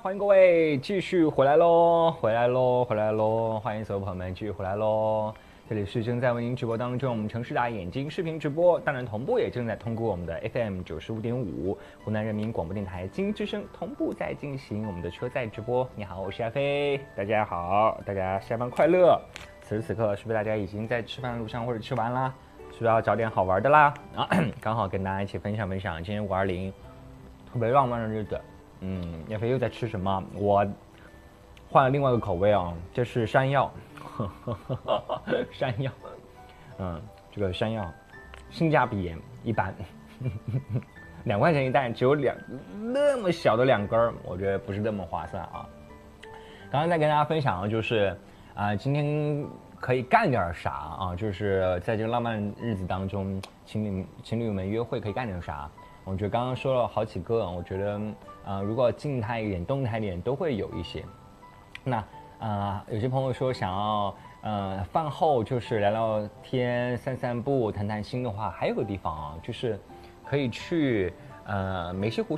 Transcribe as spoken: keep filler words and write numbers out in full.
欢迎各位继续回来喽，回来喽，回来喽！欢迎所有朋友们继续回来喽。这里是正在为您直播当中，我们城市大眼睛视频直播，当然同步也正在通过我们的 F M 九十五点五湖南人民广播电台经之声同步在进行我们的车载直播。你好，我是阿飞，大家好，大家下班快乐。此时此刻，是不是大家已经在吃饭的路上或者吃完啦？是不是要找点好玩的啦？啊，刚好跟大家一起分享分享今天五二零特别浪漫的日子。嗯，亚飞又在吃什么？我换了另外一个口味哦，这是山药，山药，嗯，这个山药性价比一般，两块钱一袋，只有两那么小的两根儿，我觉得不是那么划算啊。刚刚在跟大家分享的就是啊、呃，今天可以干点啥啊？就是在这个浪漫日子当中，情侣情侣们约会可以干点啥？我觉得刚刚说了好几个，我觉得呃，如果静态一点、动态一点都会有一些。那啊、呃，有些朋友说想要呃饭后就是聊聊天、散散步、谈谈心的话，还有个地方啊，就是可以去呃梅溪湖